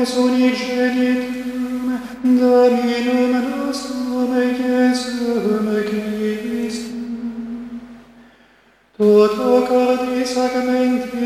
Filius unigenitum, Dominum nostrum et Iesum Christum, toto cordis sacramenti